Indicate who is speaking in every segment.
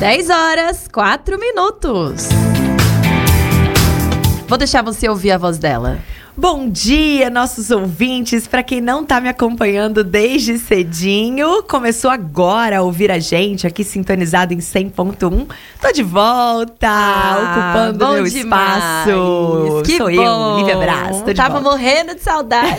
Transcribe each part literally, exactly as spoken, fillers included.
Speaker 1: dez horas, quatro minutos. Vou deixar você ouvir a voz dela.
Speaker 2: Bom dia, nossos ouvintes. Para quem não tá me acompanhando desde cedinho, começou agora a ouvir a gente aqui sintonizado em cem ponto um. Tô de volta, ah, ocupando meu
Speaker 1: demais.
Speaker 2: espaço.
Speaker 1: Que
Speaker 2: Sou
Speaker 1: bom.
Speaker 2: eu, Lívia Braz. Tô de
Speaker 1: Tava
Speaker 2: volta.
Speaker 1: morrendo de saudade.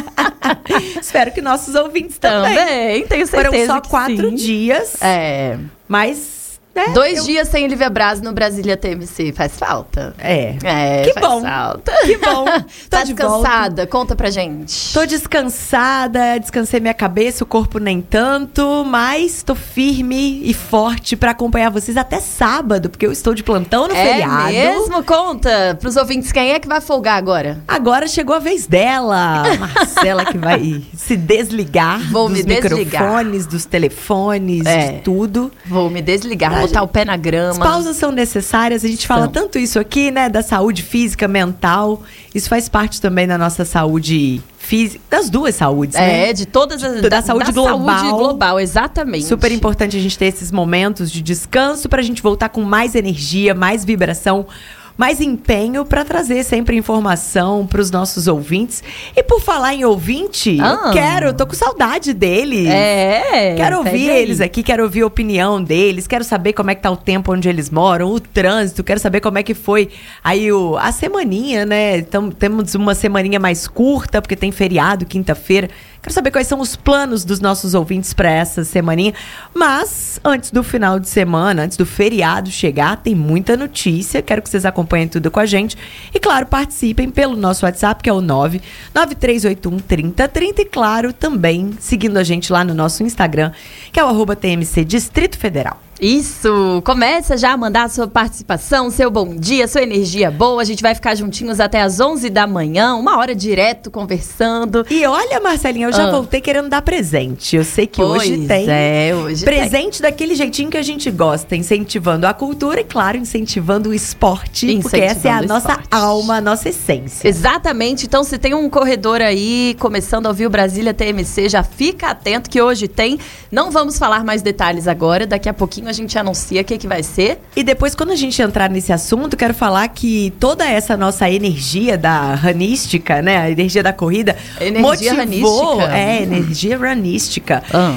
Speaker 2: Espero que nossos ouvintes também.
Speaker 1: Também, tenho certeza.
Speaker 2: Foram só
Speaker 1: que
Speaker 2: quatro
Speaker 1: sim.
Speaker 2: dias.
Speaker 1: É.
Speaker 2: Mas. Né,
Speaker 1: Dois
Speaker 2: eu...
Speaker 1: dias sem Lívia Braz no Brasília T M C. Faz falta.
Speaker 2: É.
Speaker 1: É,
Speaker 2: que
Speaker 1: faz
Speaker 2: bom.
Speaker 1: falta.
Speaker 2: Que bom. Tô
Speaker 1: Tá
Speaker 2: de
Speaker 1: descansada?
Speaker 2: volta.
Speaker 1: Conta pra gente.
Speaker 2: Tô descansada, descansei minha cabeça, o corpo nem tanto, mas tô firme e forte pra acompanhar vocês até sábado, porque eu estou de plantão no
Speaker 1: é
Speaker 2: feriado.
Speaker 1: É mesmo? Conta pros ouvintes, quem é que vai folgar agora?
Speaker 2: Agora chegou a vez dela, Marcela, que vai se desligar
Speaker 1: Vou
Speaker 2: dos
Speaker 1: me desligar.
Speaker 2: microfones, dos telefones,
Speaker 1: É.
Speaker 2: de tudo.
Speaker 1: Vou me desligar,
Speaker 2: Ah,
Speaker 1: botar o pé na grama.
Speaker 2: As pausas são necessárias, a gente fala
Speaker 1: São.
Speaker 2: tanto isso aqui, né, da saúde física, mental. Isso faz parte também da nossa saúde física, das duas saúdes, né?
Speaker 1: É, de todas as...
Speaker 2: Da saúde global.
Speaker 1: saúde global, exatamente.
Speaker 2: Super importante a gente ter esses momentos de descanso pra gente voltar com mais energia, mais vibração, mais empenho pra trazer sempre informação pros nossos ouvintes. E por falar em ouvinte,
Speaker 1: Ah.
Speaker 2: eu quero, tô com saudade deles.
Speaker 1: É.
Speaker 2: Quero ouvir
Speaker 1: pega aí.
Speaker 2: eles aqui, quero ouvir a opinião deles, quero saber como é que tá o tempo onde eles moram, o trânsito, quero saber como é que foi aí o, a semaninha, né? Então, temos uma semaninha mais curta, porque tem feriado, quinta-feira. Quero saber quais são os planos dos nossos ouvintes para essa semaninha. Mas, antes do final de semana, antes do feriado chegar, tem muita notícia. Quero que vocês acompanhem tudo com a gente. E, claro, participem pelo nosso WhatsApp, que é o nove nove três oito um, trinta trinta. E, claro, também seguindo a gente lá no nosso Instagram, que é o arroba T M C Distrito Federal.
Speaker 1: Isso! Começa já a mandar a sua participação, seu bom dia, sua energia boa. A gente vai ficar juntinhos até as onze da manhã, uma hora direto conversando.
Speaker 2: E olha, Marcelinha, eu já
Speaker 1: Ah.
Speaker 2: voltei querendo dar presente. Eu sei que
Speaker 1: Pois
Speaker 2: hoje tem
Speaker 1: é, hoje
Speaker 2: presente daquele jeitinho que a gente gosta, incentivando a cultura e, claro, incentivando o esporte, porque essa é a
Speaker 1: Incentivando o
Speaker 2: nossa
Speaker 1: esporte.
Speaker 2: alma, a nossa essência.
Speaker 1: Exatamente, então se tem um corredor aí começando a ouvir o Brasília T M C, já fica atento que hoje tem. Não vamos falar mais detalhes agora, daqui a pouquinho a gente anuncia o que, que vai ser.
Speaker 2: E depois, quando a gente entrar nesse assunto, quero falar que toda essa nossa energia da runística, né, a energia da corrida,
Speaker 1: Energia
Speaker 2: motivou,
Speaker 1: runística?
Speaker 2: é, energia runística,
Speaker 1: Ah.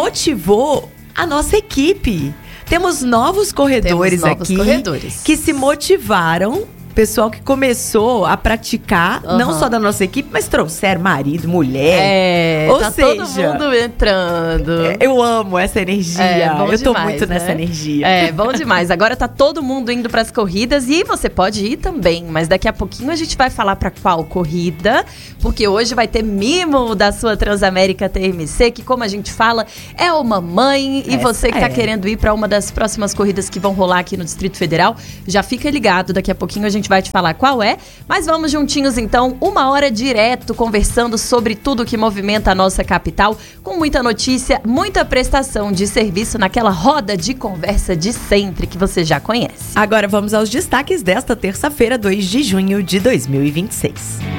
Speaker 2: motivou a nossa equipe. Temos novos corredores
Speaker 1: Temos novos
Speaker 2: aqui
Speaker 1: corredores.
Speaker 2: que se motivaram. Pessoal que começou a praticar,
Speaker 1: Uhum.
Speaker 2: não só da nossa equipe, mas trouxeram marido, mulher.
Speaker 1: É,
Speaker 2: Ou
Speaker 1: tá
Speaker 2: seja,
Speaker 1: todo mundo entrando.
Speaker 2: eu amo essa energia.
Speaker 1: É, bom
Speaker 2: eu tô
Speaker 1: demais,
Speaker 2: muito
Speaker 1: né?
Speaker 2: nessa energia.
Speaker 1: É, bom demais. Agora tá todo mundo indo pras corridas e você pode ir também, mas daqui a pouquinho a gente vai falar pra qual corrida, porque hoje vai ter mimo da sua Transamérica T M C, que como a gente fala, é uma mãe e
Speaker 2: Essa
Speaker 1: você que tá
Speaker 2: é.
Speaker 1: querendo ir pra uma das próximas corridas que vão rolar aqui no Distrito Federal, já fica ligado, daqui a pouquinho a gente vai te falar qual é, mas vamos juntinhos então, uma hora direto conversando sobre tudo que movimenta a nossa capital, com muita notícia, muita prestação de serviço naquela roda de conversa de sempre que você já conhece.
Speaker 2: Agora vamos aos destaques desta terça-feira, dois de junho de dois mil e vinte e seis.